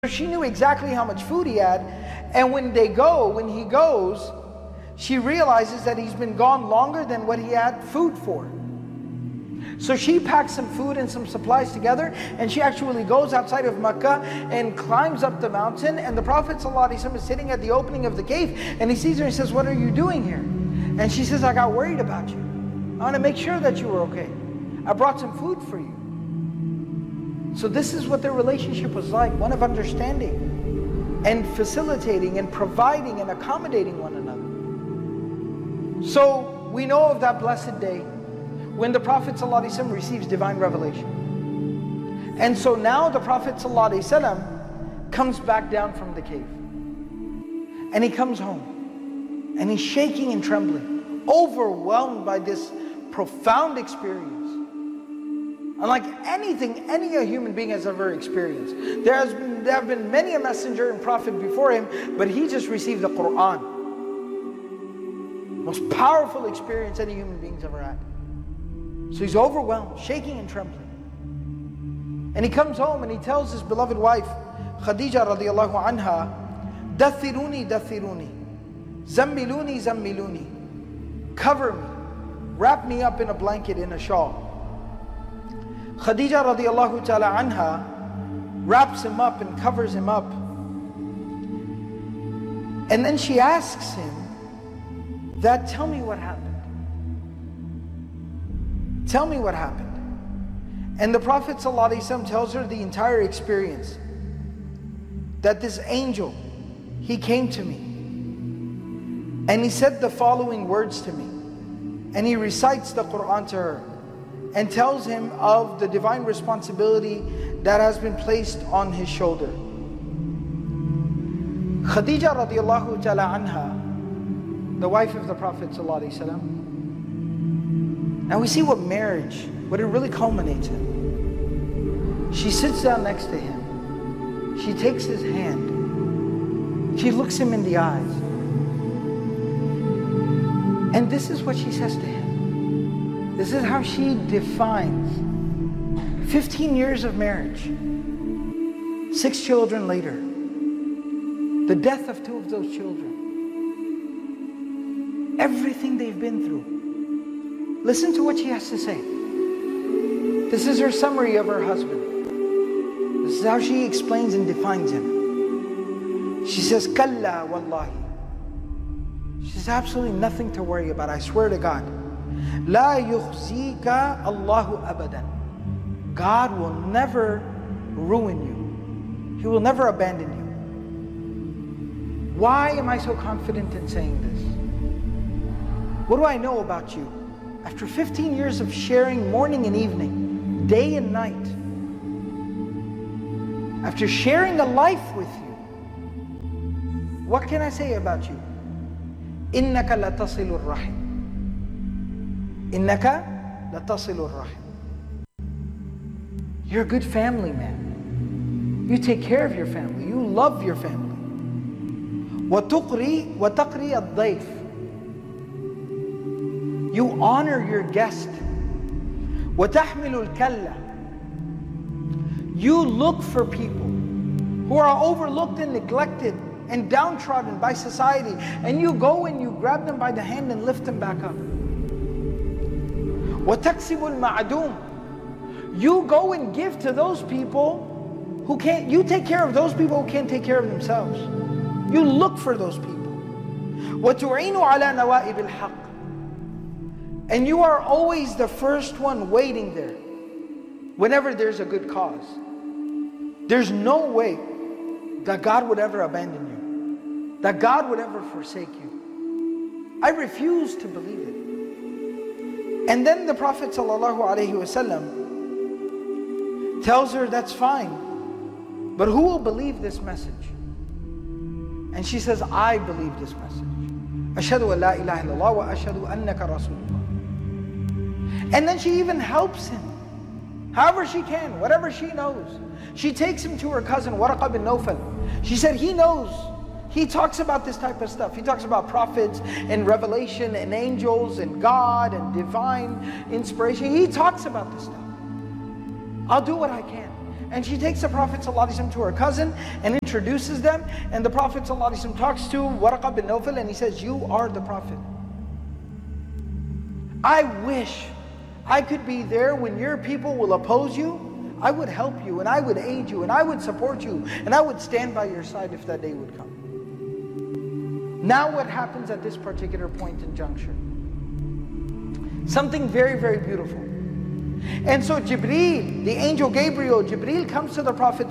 She knew exactly how much food he had, and when he goes, she realizes that he's been gone longer than what he had food for. So she packs some food and some supplies together, and she actually goes outside of Mecca and climbs up the mountain, and the Prophet ﷺ is sitting at the opening of the cave, and he sees her and he says, "What are you doing here?" And she says, "I got worried about you. I want to make sure that you were okay. I brought some food for you." So this is what their relationship was like, one of understanding and facilitating and providing and accommodating one another. So we know of that blessed day when the Prophet ﷺ receives divine revelation. And so now the Prophet ﷺ comes back down from the cave. And he comes home. And he's shaking and trembling, overwhelmed by this profound experience. Unlike anything any human being has ever experienced. There have been many a messenger and prophet before him, but he just received the Quran. Most powerful experience any human being's ever had. So he's overwhelmed, shaking and trembling. And he comes home and he tells his beloved wife, Khadija radiallahu anha, "Dathiruni, dathiruni, zammiluni, zammiluni." Cover me, wrap me up in a blanket, in a shawl. Khadija radiallahu ta'ala anha wraps him up and covers him up. And then she asks him that, "Tell me what happened. Tell me what happened." And the Prophet ﷺ tells her the entire experience. That this angel, he came to me. And he said the following words to me. And he recites the Quran to her. And tells him of the divine responsibility that has been placed on his shoulder. Khadija radiallahu ta'ala anha, the wife of the Prophet ﷺ. Now we see what marriage, what it really culminates in. She sits down next to him. She takes his hand. She looks him in the eyes. And this is what she says to him. This is how she defines 15 years of marriage, 6 children later, the death of 2 of those children, everything they've been through. Listen to what she has to say. This is her summary of her husband. This is how she explains and defines him. She says, "Kalla wallahi." She says, absolutely nothing to worry about, I swear to God. La yukhzika Allahu abadan. God will never ruin you. He will never abandon you. Why am I so confident in saying this? What do I know about you? After 15 years of sharing morning and evening, day and night, after sharing a life with you, what can I say about you? Innaka latasilur rahim. Innaka latasilur rahim. You're a good family man. You take care of your family. You love your family. وَتُقْرِي الضَّيْفِ. You honor your guest. وَتَحْمِلُ الْكَلَّةِ. You look for people who are overlooked and neglected and downtrodden by society, and you go and you grab them by the hand and lift them back up. وَتَكْسِبُ الْمَعْدُومِ. You go and give to those people who can't, you take care of those people who can't take care of themselves. You look for those people. وَتُعِينُ عَلَى نَوَائِبِ الْحَقِّ. And you are always the first one waiting there whenever there's a good cause. There's no way that God would ever abandon you, that God would ever forsake you. I refuse to believe it. And then the Prophet ﷺ tells her, that's fine, but who will believe this message? And she says, I believe this message. Ashhadu an la ilaha illallah wa ashhadu annaka rasulullah. And then she even helps him, however she can, whatever she knows. She takes him to her cousin, Waraqa bin Nawfal. She said, he knows. He talks about this type of stuff. He talks about prophets and revelation and angels and God and divine inspiration. He talks about this stuff. I'll do what I can. And she takes the Prophet ﷺ to her cousin and introduces them. And the Prophet ﷺ talks to Warqa bin Nawfal and he says, you are the Prophet. I wish I could be there when your people will oppose you. I would help you and I would aid you and I would support you and I would stand by your side if that day would come. Now what happens at this particular point in juncture? Something very, very beautiful. And so Jibreel, the angel Gabriel, Jibreel comes to the Prophet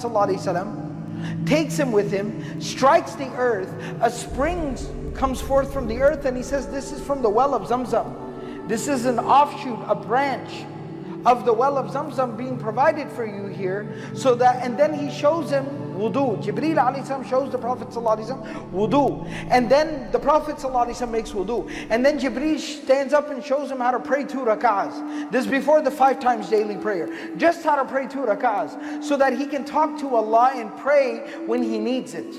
ﷺ, takes him with him, strikes the earth, a spring comes forth from the earth and he says, this is from the well of Zamzam. This is an offshoot, a branch of the well of Zamzam being provided for you here. So that, and then he shows him wudu. Jibreel alayhi salam shows the Prophet ﷺ wudu. And then the Prophet ﷺ makes wudu. And then Jibreel stands up and shows him how to pray 2 rak'ahs. This is before the 5 times daily prayer. Just how to pray 2 rak'ahs. So that he can talk to Allah and pray when he needs it.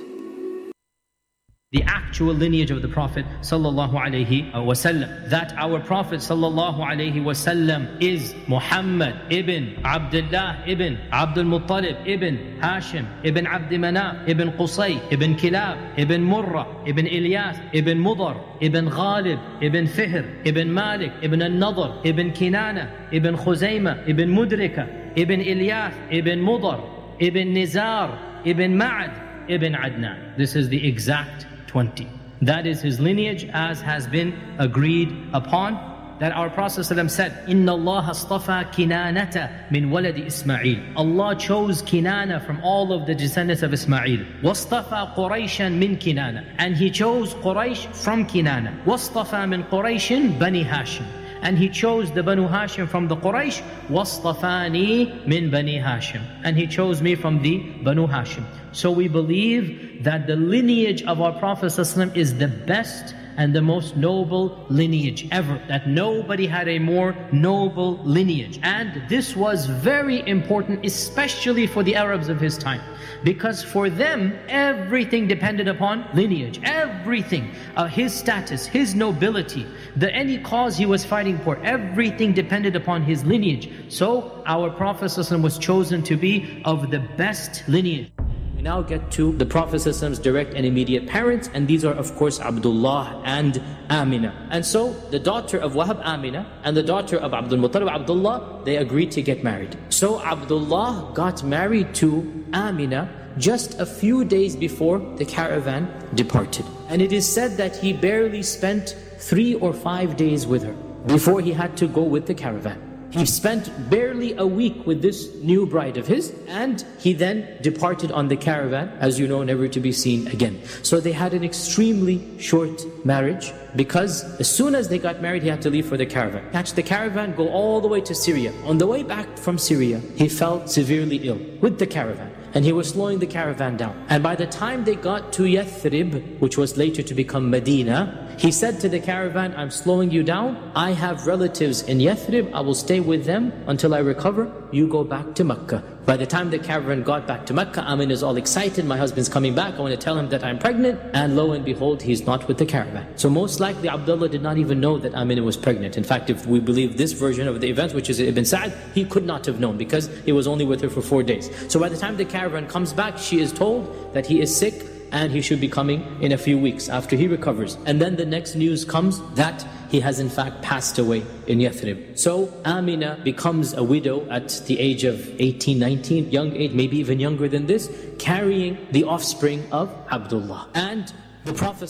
The actual lineage of the Prophet sallallahu alaihi wasallam. That our Prophet sallallahu alaihi wasallam is Muhammad ibn Abdullah ibn Abdul Muttalib ibn Hashim ibn Abd Manaf ibn Qusay ibn Kilab ibn Murrah ibn Ilyas ibn Mudar ibn Ghalib ibn Fihr ibn Malik ibn al-Nadr ibn Kinana ibn Khuzaymah ibn Mudrika ibn Ilyas ibn Mudar ibn Nizar ibn Ma'ad ibn Adnan. This is the exact 20. That is his lineage as has been agreed upon. That our Prophet ﷺ said, إِنَّ اللَّهَ اصْطَفَى كِنَانَةَ مِنْ وَلَدِ إِسْمَعِيلِ. Allah chose Kinana from all of the descendants of Ismail. وَاصْطَفَى قُرَيْشًا مِنْ Kinana. And he chose Quraysh from Kinana. وَاصْطَفَى مِنْ قُرَيْشٍ بَنِي Hashim. And he chose the Banu Hashim from the Quraysh. وَاصْطَفَانِي مِنْ بَنِي Hashim. And he chose me from the Banu Hashim. So we believe that the lineage of our Prophet ﷺ is the best and the most noble lineage ever. That nobody had a more noble lineage. And this was very important, especially for the Arabs of his time. Because for them, everything depended upon lineage. Everything. His status, his nobility, any cause he was fighting for, everything depended upon his lineage. So our Prophet ﷺ was chosen to be of the best lineage. We now get to the Prophet's direct and immediate parents, and these are of course Abdullah and Amina. And so the daughter of Wahab, Amina, and the daughter of Abdul Muttalib, Abdullah, they agreed to get married. So Abdullah got married to Amina just a few days before the caravan departed. And it is said that he barely spent 3 or 5 days with her before he had to go with the caravan. He spent barely a week with this new bride of his, and he then departed on the caravan, as you know, never to be seen again. So they had an extremely short marriage, because as soon as they got married, he had to leave for the caravan. Catch the caravan, go all the way to Syria. On the way back from Syria, he fell severely ill with the caravan. And he was slowing the caravan down. And by the time they got to Yathrib, which was later to become Medina, he said to the caravan, I'm slowing you down. I have relatives in Yathrib. I will stay with them until I recover. You go back to Mecca. By the time the caravan got back to Mecca, Amin is all excited. My husband's coming back. I want to tell him that I'm pregnant. And lo and behold, he's not with the caravan. So most likely Abdullah did not even know that Amina was pregnant. In fact, if we believe this version of the event, which is Ibn Sa'd, he could not have known because he was only with her for 4 days. So by the time the caravan comes back, she is told that he is sick and he should be coming in a few weeks after he recovers. And then the next news comes that he has in fact passed away in Yathrib. So Amina becomes a widow at the age of 18, 19, young age, maybe even younger than this, carrying the offspring of Abdullah. And the Prophet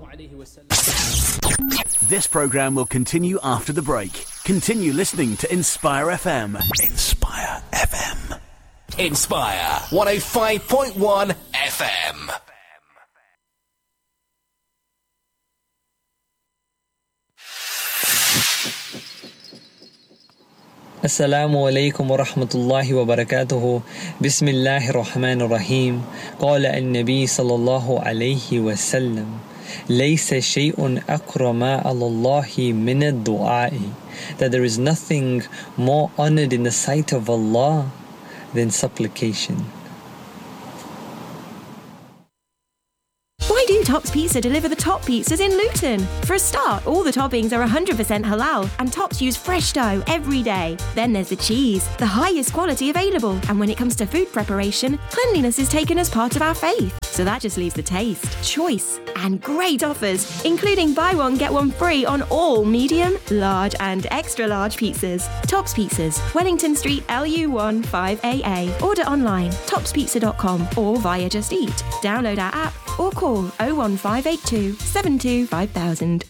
ﷺ. This program will continue after the break. Continue listening to Inspire FM. Inspire FM. Inspire 105.1 FM. Assalamu alaikum wa rahmatullahi wa barakatuhu. Bismillahir Rahmanir Rahim. Qala an-Nabi sallallahu alayhi wa sallam, Laysa shay'un akrama ala Allahi min ad-du'a'i. That there is nothing more honored in the sight of Allah than supplication. Why do Tops Pizza deliver the top pizzas in Luton. For a start, all the toppings are 100% halal and Tops use fresh dough every day. Then there's the cheese, the highest quality available. And when it comes to food preparation, cleanliness is taken as part of our faith. So that just leaves the taste, choice, and great offers, including buy one, get one free on all medium, large, and extra large pizzas. Tops Pizzas, Wellington Street, LU1 5AA. Order online, topspizza.com or via Just Eat. Download our app or call 01582 72 5000.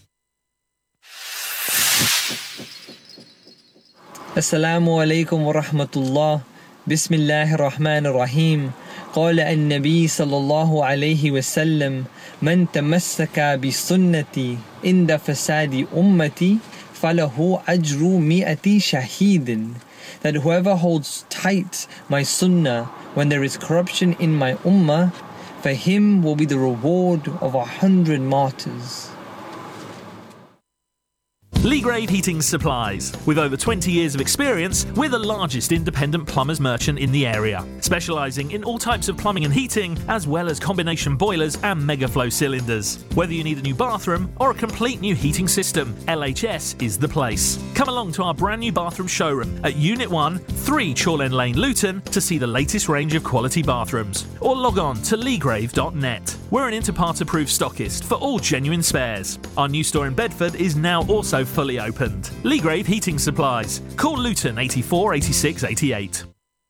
Assalamu alaikum wa rahmatullah. Bismillahir Rahmanir Rahim. قال النبي صلى الله عليه وسلم من تمسك بسنتي عند فساد أمتي فله أجر 100 شهيد. That whoever holds tight my sunnah when there is corruption in my ummah, for him will be the reward of 100 martyrs. Lee Grave Heating Supplies. With over 20 years of experience, we're the largest independent plumbers merchant in the area, specialising in all types of plumbing and heating, as well as combination boilers and megaflow cylinders. Whether you need a new bathroom or a complete new heating system, LHS is the place. Come along to our brand new bathroom showroom at Unit 1, 3 Chorlend Lane, Luton, to see the latest range of quality bathrooms. Or log on to leegrave.net. We're an Interpart approved stockist for all genuine spares. Our new store in Bedford is now also fully opened. Lee Grave Heating Supplies. Call Luton 84 86 88.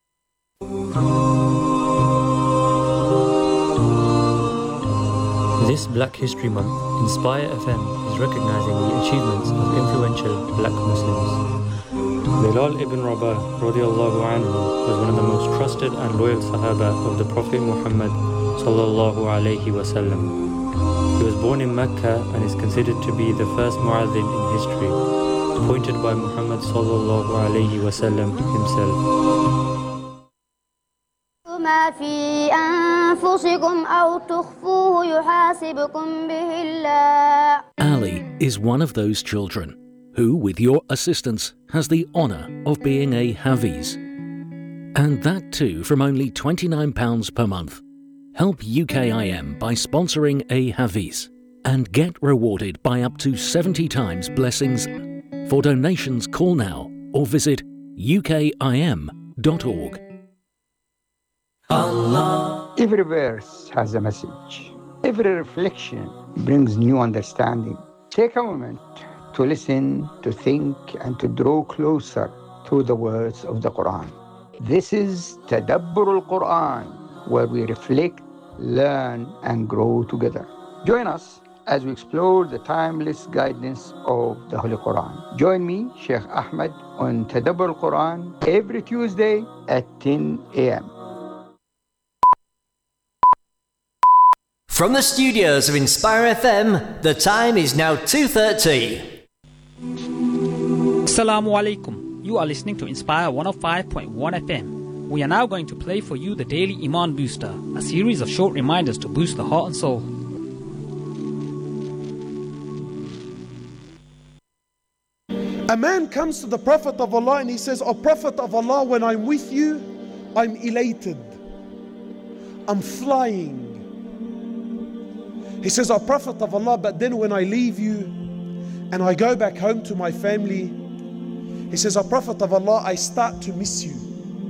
This Black History Month, Inspire FM is recognizing the achievements of influential black Muslims. Bilal ibn Rabah radiallahu anhu was one of the most trusted and loyal Sahaba of the Prophet Muhammad sallallahu alayhi wasallam. He was born in Mecca and is considered to be the first mu'adhin in history, appointed by Muhammad sallallahu alayhi wasallam himself. ما في أنفسكم أو تخفوه يحاسبكم به الله. Ali is one of those children who, with your assistance, has the honour of being a Hafiz. And that too from only £29 per month. Help UKIM by sponsoring a Hafiz and get rewarded by up to 70 times blessings. For donations, call now or visit ukim.org. Allah. Every verse has a message. Every reflection brings new understanding. Take a moment to listen, to think, and to draw closer to the words of the Quran. This is Tadabbur al-Quran, where we reflect, learn, and grow together. Join us as we explore the timeless guidance of the Holy Quran. Join me, Sheikh Ahmed, on Tadabbur al-Quran every Tuesday at 10 a.m. From the studios of Inspire FM, the time is now 2:30. Assalamu alaikum. You are listening to Inspire 105.1 FM. We are now going to play for you the Daily Iman Booster, a series of short reminders to boost the heart and soul. A man comes to the Prophet of Allah and he says, "O Prophet of Allah, when I'm with you, I'm elated. I'm flying." He says, "O Prophet of Allah, but then when I leave you and I go back home to my family," he says, "O Prophet of Allah, I start to miss you."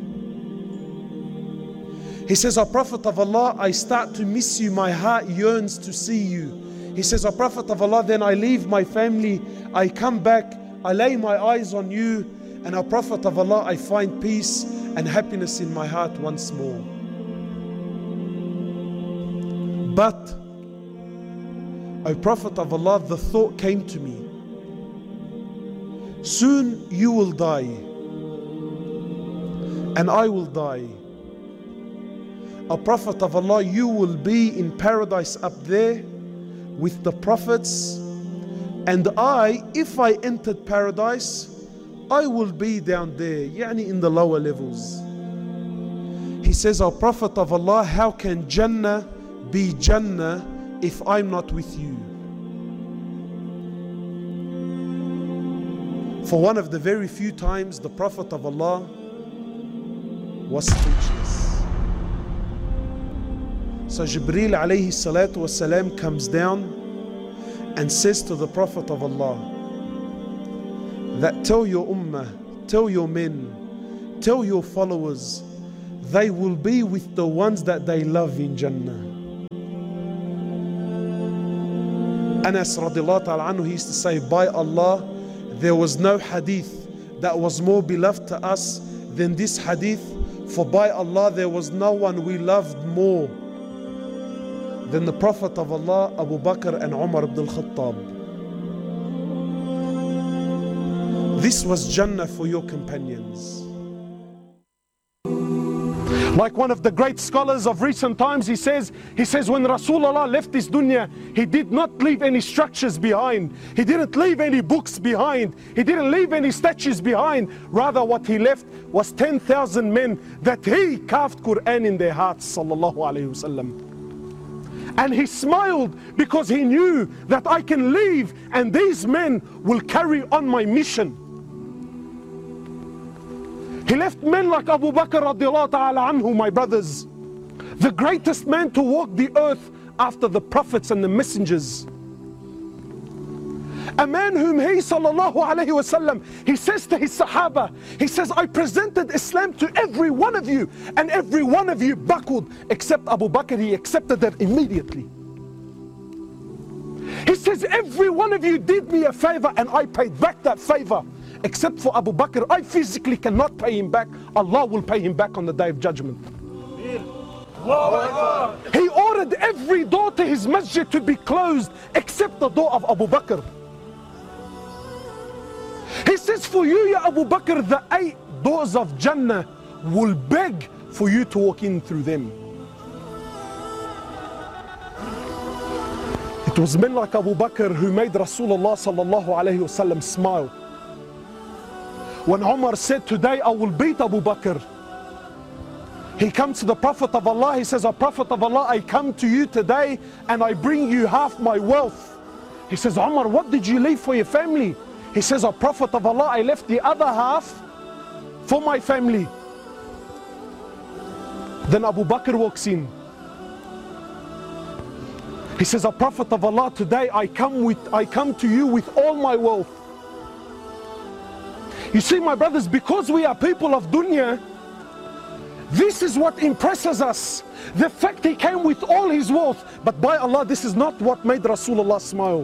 He says, "O Prophet of Allah, I start to miss you. My heart yearns to see you." He says, "O Prophet of Allah, then I leave my family, I come back, I lay my eyes on you, and O Prophet of Allah, I find peace and happiness in my heart once more. But, O Prophet of Allah, the thought came to me, soon you will die, and I will die. O Prophet of Allah, you will be in paradise up there with the prophets, and I, if I entered paradise, I will be down there, yani in the lower levels." He says, "O Prophet of Allah, how can Jannah be Jannah if I'm not with you?" For one of the very few times the Prophet of Allah was speechless. So Jibreel alayhi salatu wasalam comes down and says to the Prophet of Allah that tell your ummah, tell your men, tell your followers, they will be with the ones that they love in Jannah. Anas radiallahu ta'ala anhu, he used to say, by Allah, there was no hadith that was more beloved to us than this hadith, for by Allah there was no one we loved more than the Prophet of Allah, Abu Bakr and Umar ibn al-Khattab. This was Jannah for your companions. Like one of the great scholars of recent times, he says when Rasulullah left this dunya, he did not leave any structures behind. He didn't leave any books behind. He didn't leave any statues behind. Rather, what he left was 10,000 men that he carved Quran in their hearts, sallallahu alayhi wasallam. And he smiled because he knew that I can leave and these men will carry on my mission. He left men like Abu Bakr radiallahu ta'ala anhu, my brothers, the greatest man to walk the earth after the prophets and the messengers. A man whom he sallallahu alayhi wasallam, he says to his Sahaba, he says, I presented Islam to every one of you and every one of you buckled except Abu Bakr. He accepted that immediately. He says, every one of you did me a favor and I paid back that favor. Except for Abu Bakr, I physically cannot pay him back. Allah will pay him back on the day of judgment. He ordered every door to his masjid to be closed except the door of Abu Bakr. He says, for you, Ya Abu Bakr, the 8 doors of Jannah will beg for you to walk in through them. It was men like Abu Bakr who made Rasulullah sallallahu alayhi wasallam smile. When Umar said, today I will beat Abu Bakr, he comes to the Prophet of Allah, he says, O Prophet of Allah, I come to you today and I bring you half my wealth. He says, Umar, what did you leave for your family? He says, O Prophet of Allah, I left the other half for my family. Then Abu Bakr walks in. He says, O Prophet of Allah, today I come to you with all my wealth. You see, my brothers, because we are people of dunya, this is what impresses us. The fact he came with all his wealth. But by Allah, this is not what made Rasulullah smile.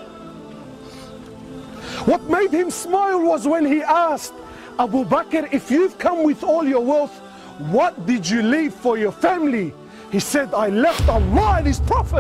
What made him smile was when he asked Abu Bakr, if you've come with all your wealth, what did you leave for your family? He said, I left Allah and His Prophet.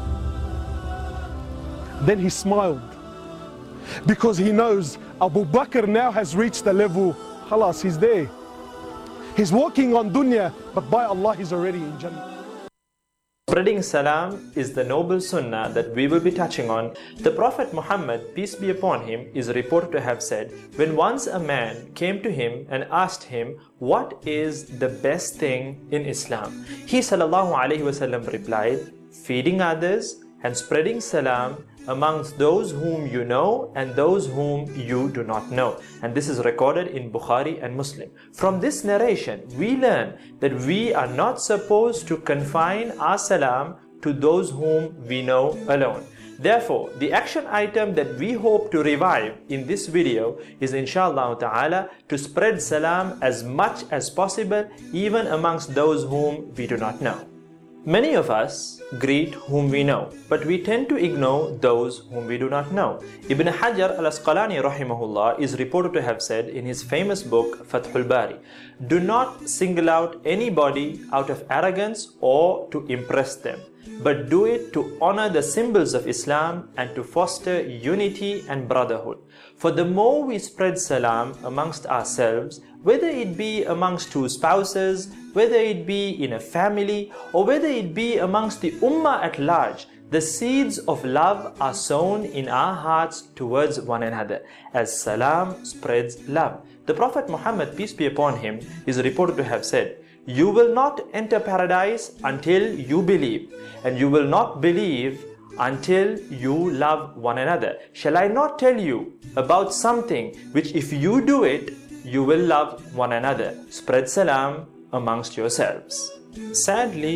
Then he smiled, because he knows Abu Bakr now has reached the level, khalas, he's there. He's walking on dunya, but by Allah he's already in Jannah. Spreading salam is the noble sunnah that we will be touching on. The Prophet Muhammad, peace be upon him, is reported to have said, when once a man came to him and asked him, what is the best thing in Islam? He sallallahu alaihi wasallam replied, feeding others and spreading salam amongst those whom you know and those whom you do not know. And this is recorded in Bukhari and Muslim. From this narration, we learn that we are not supposed to confine our salam to those whom we know alone. Therefore, the action item that we hope to revive in this video is inshallah ta'ala to spread salam as much as possible, even amongst those whom we do not know. Many of us greet whom we know, but we tend to ignore those whom we do not know. Ibn Hajar al-Asqalani rahimahullah is reported to have said in his famous book Fathul Bari, do not single out anybody out of arrogance or to impress them, but do it to honor the symbols of Islam and to foster unity and brotherhood. For the more we spread salam amongst ourselves, whether it be amongst two spouses, whether it be in a family, or whether it be amongst the ummah at large, the seeds of love are sown in our hearts towards one another, as salam spreads love. The Prophet Muhammad, peace be upon him, is reported to have said, you will not enter paradise until you believe, and you will not believe until you love one another. Shall I not tell you about something which if you do it, you will love one another? Spread salam amongst yourselves. Sadly,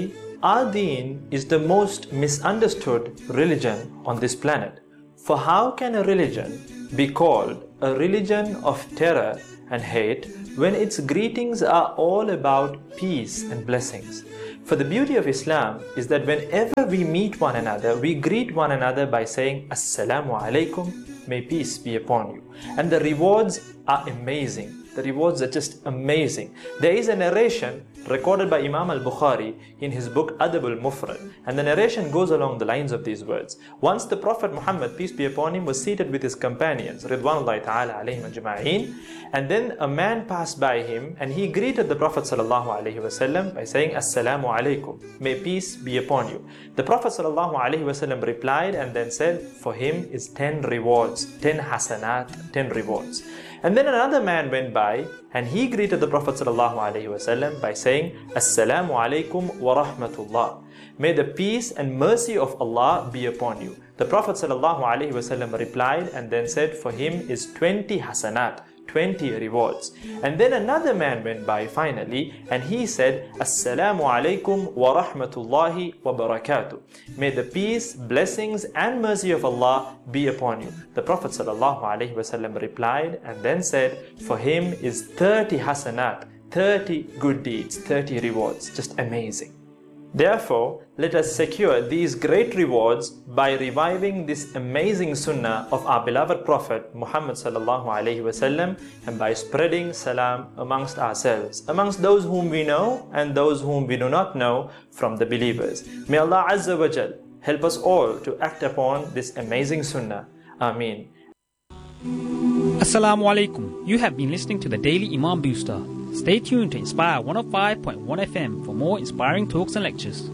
our deen is the most misunderstood religion on this planet. For how can a religion be called a religion of terror and hate when its greetings are all about peace and blessings? For the beauty of Islam is that whenever we meet one another, we greet one another by saying Assalamu alaikum, may peace be upon you. And the rewards are amazing. The rewards are just amazing. There is a narration recorded by Imam al-Bukhari in his book Adab al-Mufrad, and the narration goes along the lines of these words. Once the Prophet Muhammad, peace be upon him, was seated with his companions, Ridwanullahi ta'ala alayhim ajma'een, and then a man passed by him and he greeted the Prophet sallallahu alaihi wasallam by saying Assalamu alaikum, may peace be upon you. The Prophet sallallahu alaihi wasallam replied and then said, for him is 10 rewards, 10 hasanat, 10 rewards. And then another man went by and he greeted the Prophet ﷺ by saying, Assalamu alaikum wa rahmatullah. May the peace and mercy of Allah be upon you. The Prophet ﷺ replied and then said, for him is 20 hasanat, 20 rewards. And then another man went by finally and he said, Assalamu alaikum wa rahmatullahi wa barakatuh. May the peace, blessings and mercy of Allah be upon you. The Prophet ﷺ replied and then said, for him is 30 hasanat, 30 good deeds, 30 rewards. Just amazing. Therefore, let us secure these great rewards by reviving this amazing sunnah of our beloved Prophet Muhammad sallallahu alaihi wasallam, and by spreading salam amongst ourselves, amongst those whom we know and those whom we do not know from the believers. May Allah Azza wa Jal help us all to act upon this amazing sunnah. Ameen. Assalamu alaikum. You have been listening to the Daily Imam Booster. Stay tuned to Inspire 105.1 FM for more inspiring talks and lectures.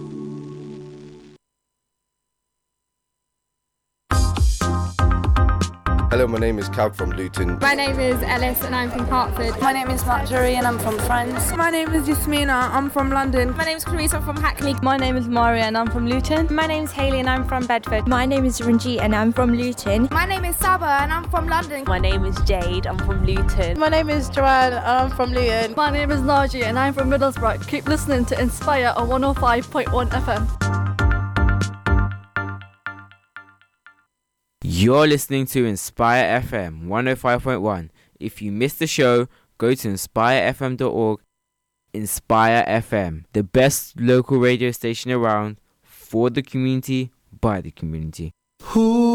Hello, my name is Cab from Luton. My name is Ellis and I'm from Hertford. My name is Marjorie and I'm from France. My name is Yasmina, I'm from London. My name is Clarissa, I'm from Hackney. My name is Maria and I'm from Luton. My name is Hayley and I'm from Bedford. My name is Ranjit and I'm from Luton. My name is Saba and I'm from London. My name is Jade, I'm from Luton. My name is Joanne and I'm from Luton. My name is Naji and I'm from Middlesbrough. Keep listening to Inspire on 105.1 FM. You're listening to Inspire FM 105.1. If you missed the show, go to inspirefm.org. Inspire FM, the best local radio station around, for the community, by the community.